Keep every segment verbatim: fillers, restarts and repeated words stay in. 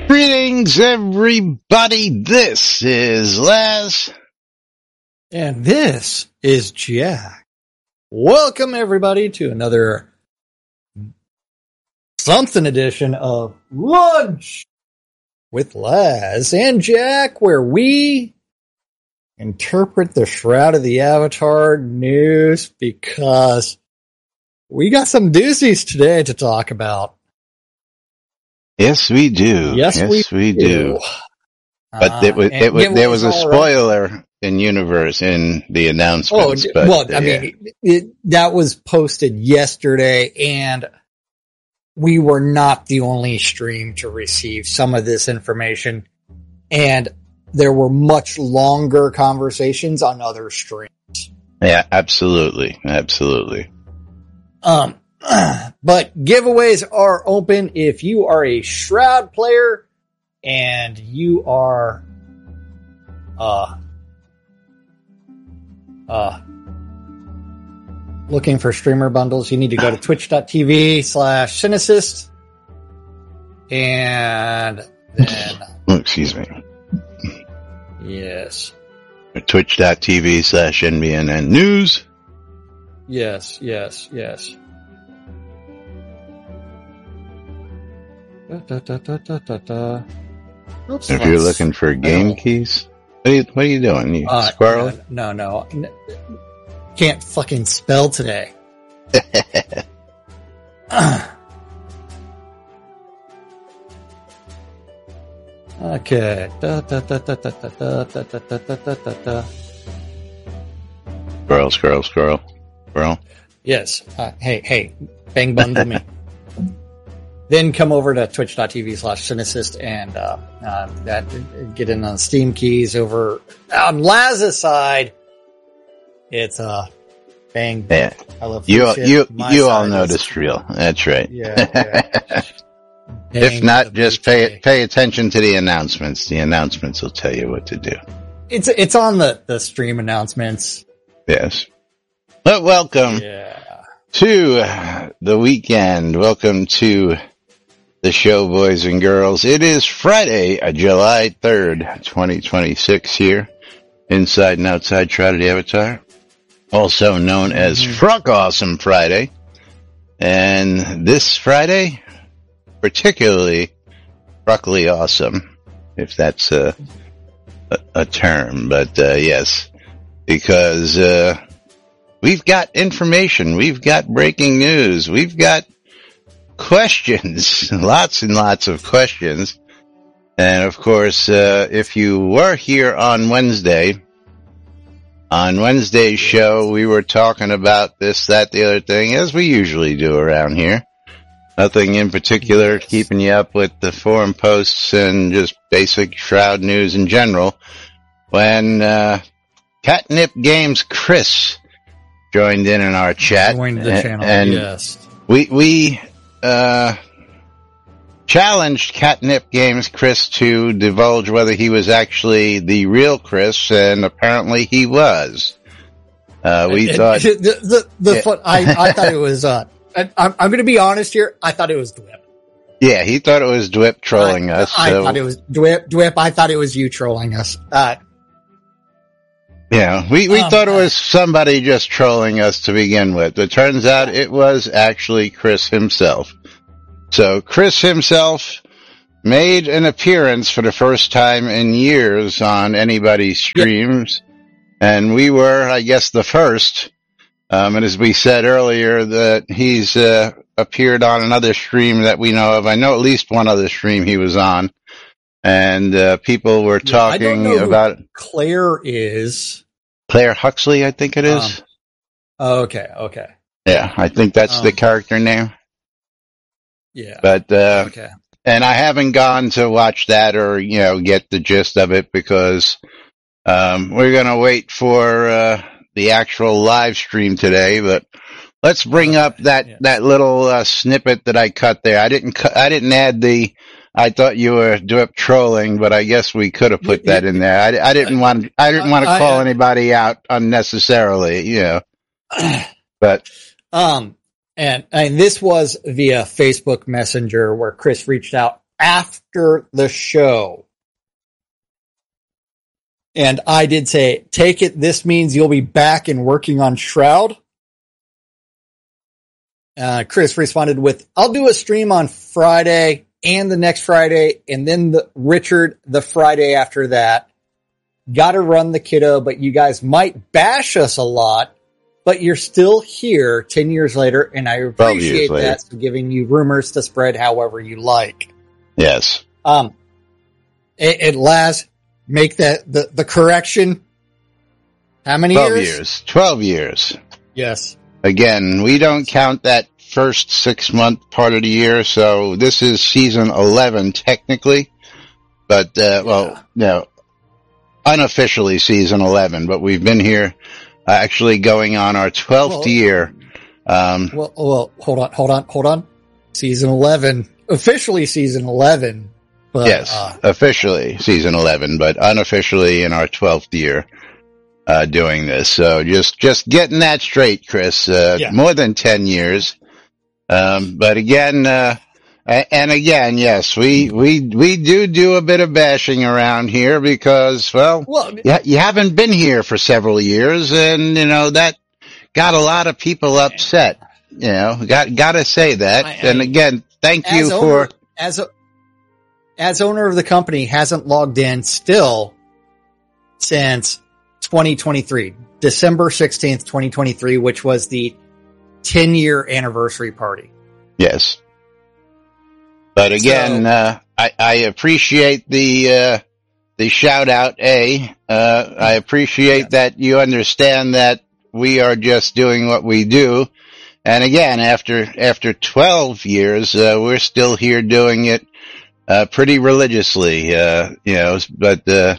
Greetings, everybody. This is Les. And this is Jack. Welcome, everybody, to another something edition of Lunch with Les and Jack, where we interpret the Shroud of the Avatar news because we got some doozies today to talk about. Yes, we do. Yes, yes we, we do. do. But uh, it was, it was, there was a spoiler right. in universe in the announcements. Oh, but, well, uh, I yeah. mean, it, it, that was posted yesterday, and we were not the only stream to receive some of this information, and there were much longer conversations on other streams. Yeah, absolutely, absolutely. Um. But giveaways are open if you are a Shroud player and you are uh uh looking for streamer bundles. You need to go to twitch.tv slash Cinesist and then oh, excuse me. Yes. Twitch.tv slash NBNN News. Yes, yes, yes. Da, da, da, da, da, da, da. Oops, if you're looking for game keys, what are you, what are you doing? You uh, squirrel? No, no, no. Can't fucking spell today. Okay. Da, da, da, da, da, da, da, da, da, da, da, da. Squirrel, squirrel, squirrel. Squirrel. Yes. Uh, hey, hey. Bang bundle me. Then come over to twitch.tv slash Cinesist and uh, uh, that get in on Steam keys over on Laz's side. It's uh, bang. Yeah. I love you. Shit. You My you all know is, this drill. That's right. Yeah. yeah. If not, just pay pay attention to the announcements. The announcements will tell you what to do. It's it's on the, the stream announcements. Yes. But welcome yeah. to the weekend. Welcome to the show, boys and girls. It is Friday, July third, twenty twenty-six here, inside and outside Shroud of the Avatar, also known as mm-hmm. Fruck Awesome Friday. And this Friday, particularly Fruckly Awesome, if that's a, a, a term. But uh, yes, because uh, we've got information, we've got breaking news, we've got questions, lots and lots of questions. And of course, uh, if you were here on Wednesday, on Wednesday's show, we were talking about this, that, the other thing, as we usually do around here. Nothing in particular, yes. Keeping you up with the forum posts and just basic Shroud news in general. When, uh, Catnip Games Chris joined in in our chat. Joined the channel, and yes. We, we, Uh, challenged Catnip Games Chris to divulge whether he was actually the real Chris, and apparently he was. Uh, we it, thought it, the the, the it, fun, I I thought it was. Uh, I, I'm I'm going to be honest here. I thought it was Dwip. Yeah, he thought it was Dwip trolling I, us. I so. thought it was Dwip. Dwip. I thought it was you trolling us. Uh, Yeah, we, we um, thought it was somebody just trolling us to begin with. It turns out it was actually Chris himself. So Chris himself made an appearance for the first time in years on anybody's streams. Yep. And we were, I guess, the first. Um, and as we said earlier, that he's uh, appeared on another stream that we know of. I know at least one other stream he was on. And uh, people were talking yeah, I don't know about who Claire is Claire Huxley, I think it is. Um, oh, okay, okay. Yeah, I think that's um, the character name. Yeah. But uh, okay. And I haven't gone to watch that or you know get the gist of it because um, we're gonna wait for uh, the actual live stream today. But let's bring up that yeah. that little uh, snippet that I cut there. I didn't cu- I didn't add the. I thought you were doing trolling, but I guess we could have put that in there. I, I didn't want. I didn't want to call anybody out unnecessarily, you know. But um, and and this was via Facebook Messenger where Chris reached out after the show. And I did say, take it, this means you'll be back and working on Shroud. Uh, Chris responded with, I'll do a stream on Friday and the next Friday, and then the Richard the Friday after that. Gotta run the kiddo, but you guys might bash us a lot, but you're still here ten years later, and I appreciate that, so giving you rumors to spread however you like. Yes. Um, and, and Laz, make that the, the correction. How many twelve years? years. Twelve years. Yes. Again, we don't count that first six month part of the year, so this is season eleven technically, but uh, well, yeah. no, unofficially season eleven. But we've been here, uh, actually going on our twelfth well, year. Um, well, well, hold on, hold on, hold on. Season eleven, officially season eleven. But, yes, uh, officially season eleven, but unofficially in our twelfth year, uh, doing this. So just, just getting that straight, Chris, uh, yeah. more than ten years. Um, but again, uh, and again, yes, we, we, we do do a bit of bashing around here because, well, well you, you haven't been here for several years, and, you know, that got a lot of people upset. You know, got, gotta say that. I, I, and again, thank you owner, for, as a, as owner of the company, hasn't logged in still since twenty twenty-three, December sixteenth, twenty twenty-three, which was the ten year anniversary party. Yes. But again, so, uh, I, I appreciate the, uh, the shout out, A. Uh, I appreciate yes. that you understand that we are just doing what we do. And again, after, after twelve years, uh, we're still here doing it, uh, pretty religiously, uh, you know, but, uh,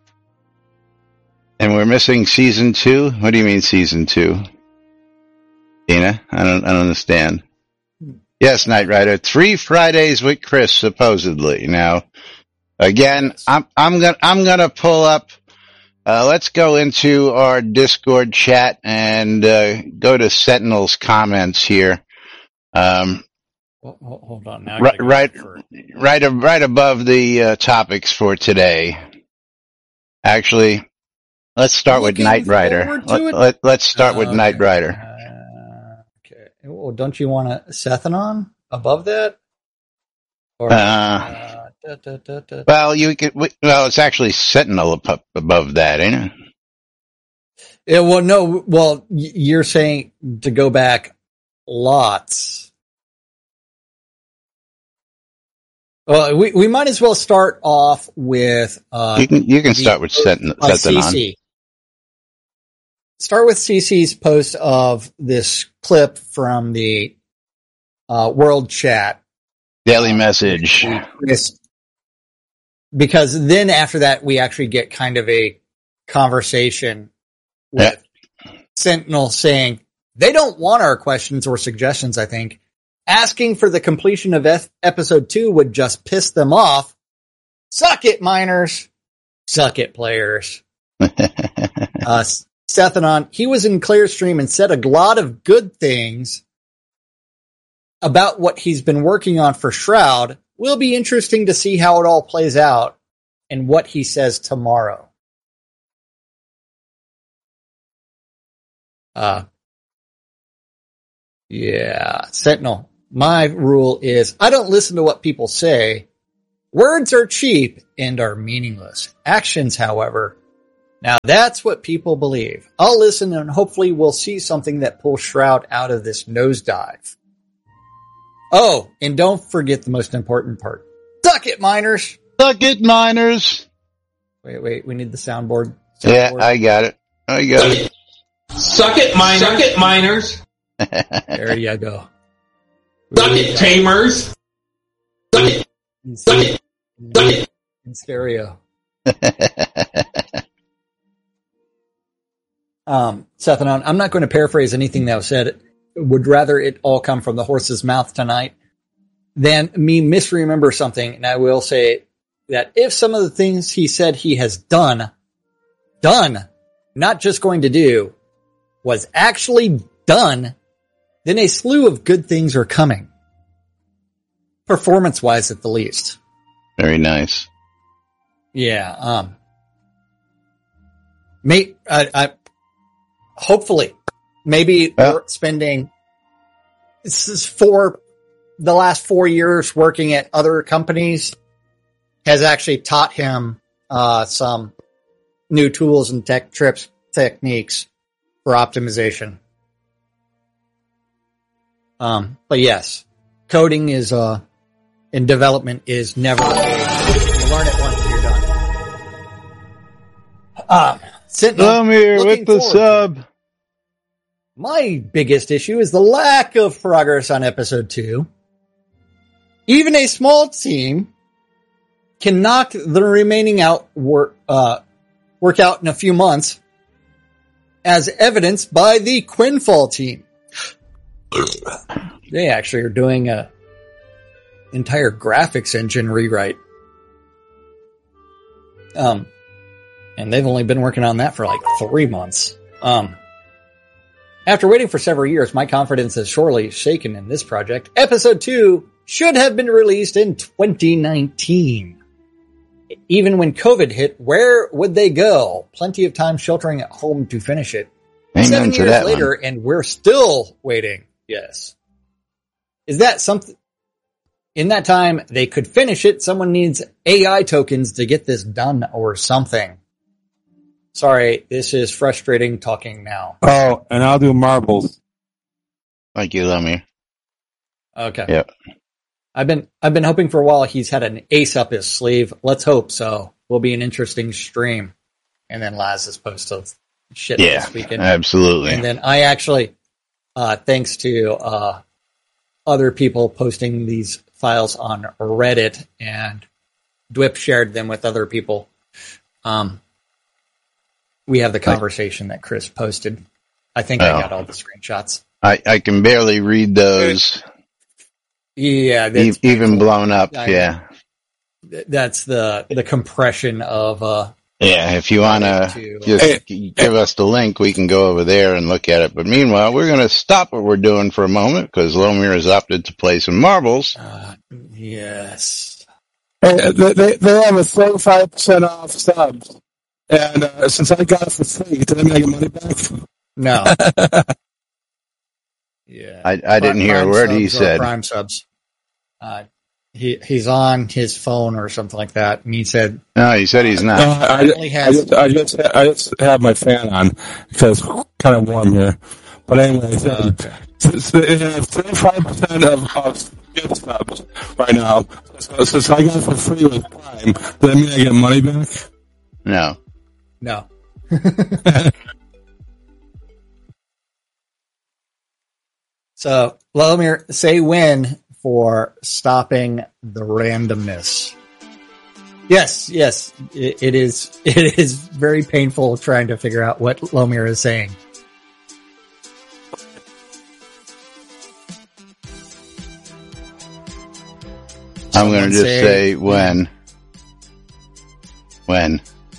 and we're missing season two. What do you mean season two? Dina, I don't, I don't understand. Yes, Knight Rider, three Fridays with Chris, supposedly. Now, again, I'm, I'm gonna, I'm gonna pull up, uh, let's go into our Discord chat and, uh, go to Sentinel's comments here. Um, well, hold on now. Right, right, right, right above the, uh, topics for today. Actually, let's start with Knight Rider. Let, let, let's start uh, with okay. Knight Rider. Uh, okay. Well, don't you want a Sethenon above that? Or, uh, uh, da, da, da, da. Well, you could. Well, it's actually Sentinel up above that, ain't it? Yeah. Well, no. Well, you're saying to go back lots. Well, we we might as well start off with. Uh, you can you can start with Sentinel. Uh, C C. Start with C C's post of this clip from the uh, World Chat. Daily Message. Because then after that, we actually get kind of a conversation with yeah. Sentinel saying, they don't want our questions or suggestions, I think. Asking for the completion of F- episode two would just piss them off. Suck it, miners. Suck it, players. uh, Sethenon, he was in Clearstream and said a lot of good things about what he's been working on for Shroud. Will be interesting to see how it all plays out and what he says tomorrow. Uh, yeah, Sentinel. My rule is I don't listen to what people say. Words are cheap and are meaningless. Actions, however, now that's what people believe. I'll listen and hopefully we'll see something that pulls Shroud out of this nosedive. Oh, and don't forget the most important part. Suck it, miners! Suck it, miners! Wait, wait, we need the soundboard. soundboard. Yeah, I got it. I got it. Suck it, miners! Suck it, miners! There you go. Suck it, tamers! Suck it! Suck it! Suck it! In stereo. um, Sethenon, I'm not going to paraphrase anything that was said. Would rather it all come from the horse's mouth tonight than me misremember something. And I will say that if some of the things he said he has done, done, not just going to do, was actually done, then a slew of good things are coming. Performance-wise, at the least. Very nice. Yeah. Um. May, I, I, hopefully, maybe well, we're spending this is for the last four years working at other companies has actually taught him uh, some new tools and tech trips techniques for optimization. Um, but yes, coding is uh, in development is never a, you learn it once and you're done. Um, Lomir with the sub. My biggest issue is the lack of progress on episode two. Even a small team can knock the remaining out work, uh, work out in a few months, as evidenced by the Quinfall team. They actually are doing a entire graphics engine rewrite. Um, and they've only been working on that for like three months. Um, after waiting for several years, my confidence is sorely shaken in this project. Episode two should have been released in twenty nineteen. Even when COVID hit, where would they go? Plenty of time sheltering at home to finish it. Amen Seven to years that later, one. and we're still waiting. Yes. Is that something? In that time, they could finish it. Someone needs A I tokens to get this done or something. Sorry, this is frustrating talking now. Oh, and I'll do marbles. Thank you, Lomir. Okay. Yep. I've been I've been hoping for a while he's had an ace up his sleeve. Let's hope so. Will be an interesting stream. And then Laz is posted shit Yeah, this weekend. absolutely. And then I actually, uh, thanks to uh, other people posting these files on Reddit, and Dwip shared them with other people. Um, we have the conversation that Chris posted. I think oh. I got all the screenshots. I, I can barely read those. Yeah, E- that's even cool. blown up. I, yeah. That's the the compression of. Uh, Yeah, if you want to to, uh, just Hey, g- give us the link, we can go over there and look at it. But meanwhile, we're going to stop what we're doing for a moment because Lomir has opted to play some marbles. uh, yes. Hey, they, they, they have a thirty-five percent off subs. And uh, since I got it for free, did I mean I get money back? No. Yeah. I, I didn't hear a Prime word he subs or said. Prime subs. Uh, he he's on his phone or something like that, and he said, No, he said he's No, not. I, only I, has- just, I, just, I just have my fan on because it's kind of warm here. But anyway, so, Oh, okay. so, so it has thirty-five percent of, of gift subs right now. So, since I got it for free with Prime, does that mean I get money back? No. no. So, Lomir, say when for stopping the randomness. Yes, yes, it, it is. It is very painful trying to figure out what Lomir is saying. I'm going Someone to just say say when. When.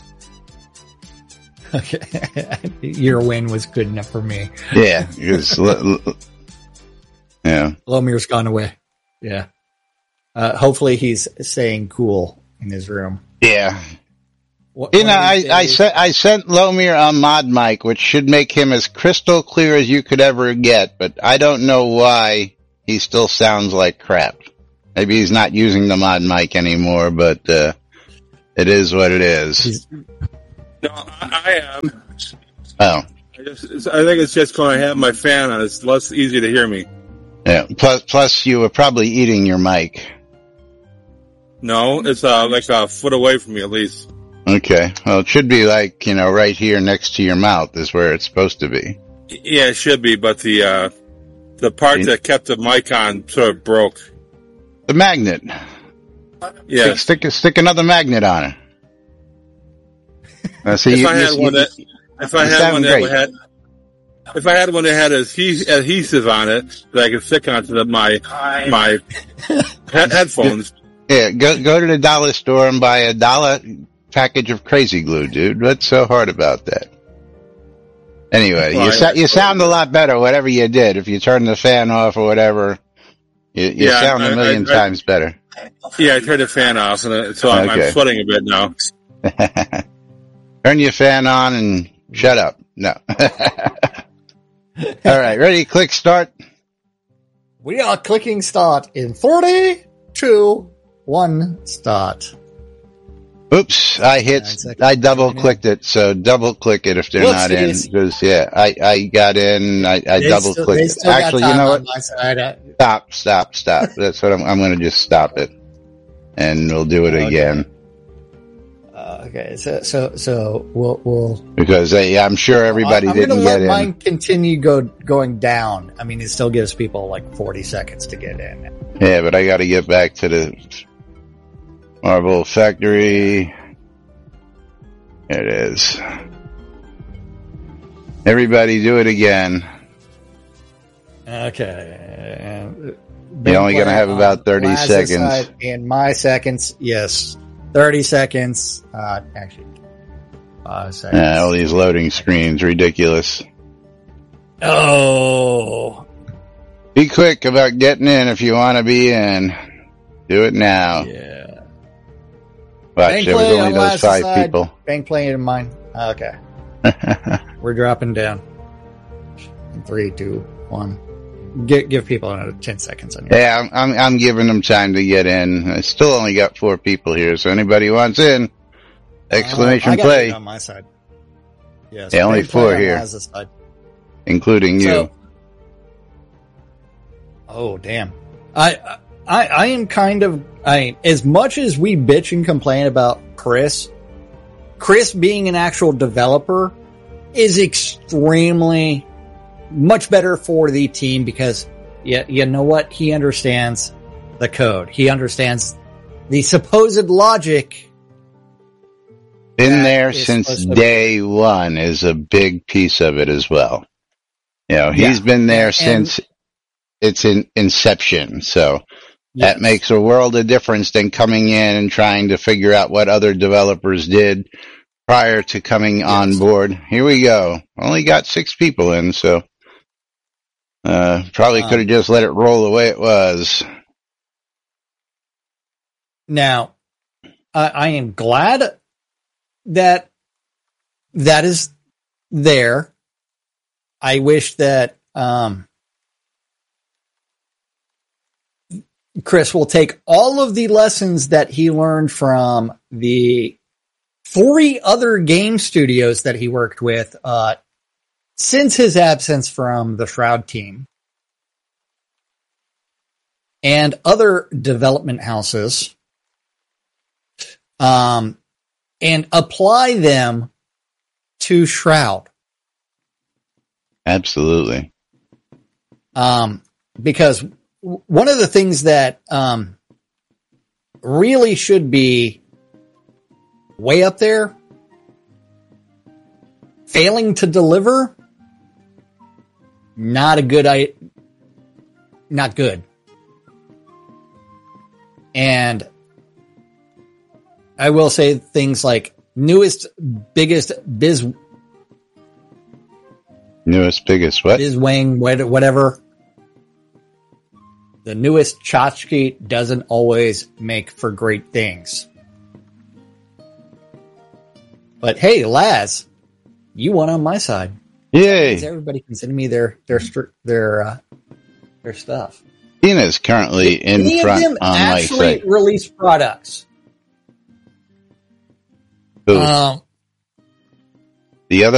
Okay, your win was good enough for me. Yeah. Because, l- l- yeah. Lomir's gone away. Yeah. Uh, hopefully he's staying cool in his room. Yeah. What, You know, one of I, these I days- sent I sent Lomir a mod mic, which should make him as crystal clear as you could ever get, but I don't know why he still sounds like crap. Maybe he's not using the mod mic anymore, but uh, it is what it is. He's, No, I, I am. Oh, I, just, I think it's just going to have my fan on. It's less easy to hear me. yeah. Plus, plus, you were probably eating your mic. No, it's uh, like a foot away from me at least. Okay. Well, it should be like, you know, right here next to your mouth is where it's supposed to be. Yeah, it should be, but the uh, the part that kept the mic on sort of broke. The magnet. Yeah. Stick, stick, stick another magnet on it. Uh, see, If you, I had you- one you- that, if I you had sound one that great. had, if I had one that had adhe- adhesive on it that I could stick onto the, my my he- headphones. Yeah, go go to the dollar store and buy a dollar package of crazy glue, dude. What's so hard about that? Anyway, Well, you, I- sa- you sound a lot better, whatever you did. If you turn the fan off or whatever, you, you Yeah, sound I- a million I- I- times better. Yeah, I turned the fan off, so I'm, Okay. I'm sweating a bit now. Turn your fan on and shut up. No. All right, ready? Click start. We are clicking start in three, two, one, start. Oops, I hit, I double clicked it, so double click it if they're not in. Whoopsies. Because, yeah, I, I got in, I, I They double still- they clicked it. still got Actually, you time know on what? my side. I- Stop, stop, stop. That's what I'm, I'm going to just stop it. And we'll do it Okay. again. Uh, okay, so so so we'll we'll. Because I, I'm sure everybody I'm didn't gonna get let in. mine continue go going down. I mean, it still gives people like forty seconds to get in. Yeah, but I got to get back to the Marble Factory. There it is. Everybody do it again. Okay. You're only going to have about thirty Laz's seconds. side and my seconds, yes, thirty seconds. Uh, actually, five seconds. Yeah, all these loading screens, ridiculous. Oh, Be quick about getting in if you want to be in. Do it now. yeah. Watch, Bank there was play only on those Laz's five side. people. Bank playing in mine. Okay, we're dropping down. In three, two, one. Give, give people another ten seconds. On Yeah, I'm, I'm I'm giving them time to get in. I still only got four people here, so anybody who wants in, exclamation Uh, I got play, it on my side. Yes, Yeah, only bank play four on here. Laz's side. including you. So- Oh, damn. I, I, I am kind of, I, as much as we bitch and complain about Chris, Chris being an actual developer is extremely much better for the team because you, you know what? He understands the code. He understands the supposed logic. Been that there is since supposed to- day one is a big piece of it as well. You know, he's Yeah. been there And- since its in inception, so that Yes. makes a world of difference than coming in and trying to figure out what other developers did prior to coming on Yes. board. Here we go. Only got six people in, so uh, probably Um, could have just let it roll the way it was. Now, I, I am glad that that is there. I wish that um, Chris will take all of the lessons that he learned from the three other game studios that he worked with uh, since his absence from the Shroud team and other development houses, um, and apply them to Shroud. Absolutely. Um, because w- one of the things that um, really should be way up there, failing to deliver, not a good I, not good. And I will say things like newest, biggest biz, Newest, biggest, what? biz wang, what- whatever. The newest tchotchke doesn't always make for great things. But hey, Laz, you won on my side. Yay! Everybody can send me their their str- their uh, their stuff. Tina's currently in Any front of them on my actually site. release products. Who? Um, The other